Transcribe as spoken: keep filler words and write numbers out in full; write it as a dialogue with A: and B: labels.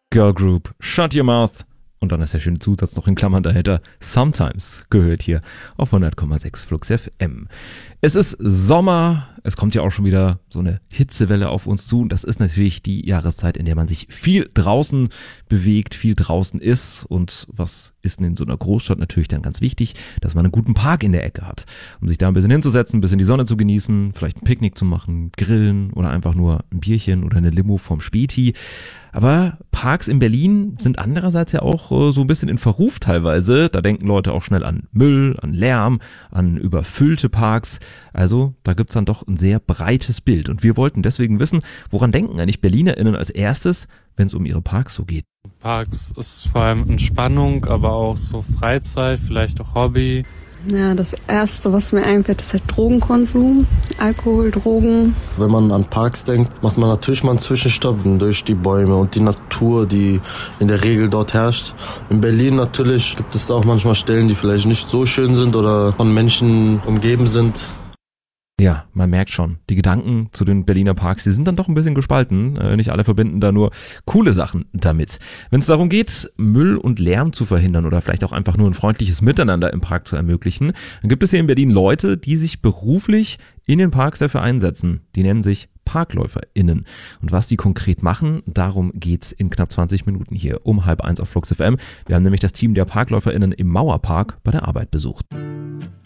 A: Girl Group, Shut Your Mouth. Und dann ist der schöne Zusatz noch in Klammern dahinter. Sometimes gehört hier auf hundert Komma sechs Flux F M. Es ist Sommer, es kommt ja auch schon wieder so eine Hitzewelle auf uns zu. Und das ist natürlich die Jahreszeit, in der man sich viel draußen bewegt, viel draußen ist. Und was ist denn in so einer Großstadt natürlich dann ganz wichtig, dass man einen guten Park in der Ecke hat, um sich da ein bisschen hinzusetzen, ein bisschen die Sonne zu genießen, vielleicht ein Picknick zu machen, grillen oder einfach nur ein Bierchen oder eine Limo vom Späti. Aber Parks in Berlin sind andererseits ja auch äh, so ein bisschen in Verruf teilweise. Da denken Leute auch schnell an Müll, an Lärm, an überfüllte Parks. Also da gibt's dann doch ein sehr breites Bild. Und wir wollten deswegen wissen, woran denken eigentlich BerlinerInnen als erstes, wenn es um ihre Parks so geht?
B: Parks ist vor allem Entspannung, aber auch so Freizeit, vielleicht auch Hobby.
C: Ja, das Erste, was mir einfällt, ist halt Drogenkonsum, Alkohol, Drogen.
D: Wenn man an Parks denkt, macht man natürlich mal einen Zwischenstopp durch die Bäume und die Natur, die in der Regel dort herrscht. In Berlin natürlich gibt es auch manchmal Stellen, die vielleicht nicht so schön sind oder von Menschen umgeben sind.
A: Ja, man merkt schon, die Gedanken zu den Berliner Parks, die sind dann doch ein bisschen gespalten. Äh, nicht alle verbinden da nur coole Sachen damit. Wenn es darum geht, Müll und Lärm zu verhindern oder vielleicht auch einfach nur ein freundliches Miteinander im Park zu ermöglichen, dann gibt es hier in Berlin Leute, die sich beruflich in den Parks dafür einsetzen. Die nennen sich ParkläuferInnen. Und was die konkret machen, darum geht's in knapp zwanzig Minuten hier um halb eins auf Flux F M. Wir haben nämlich das Team der ParkläuferInnen im Mauerpark bei der Arbeit besucht.